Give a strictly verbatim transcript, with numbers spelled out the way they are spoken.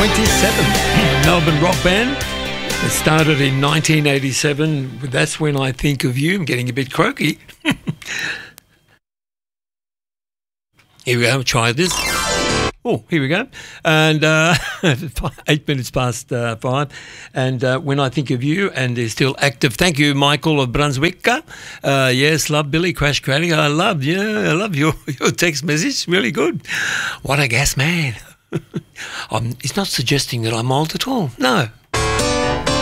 twenty-seven. Melbourne rock band. It started in nineteen eighty-seven. That's When I Think of You. I'm getting a bit croaky. Here we go. Try this. Oh, here we go. And uh, eight minutes past uh, five. And uh, When I Think of You, and they're still active. Thank you, Michael of Brunswick. Uh, yes, love Billy Crash Craddock. I love, yeah, I love your, your text message. Really good. What a gas man. I'm, it's not suggesting that I'm old at all. No.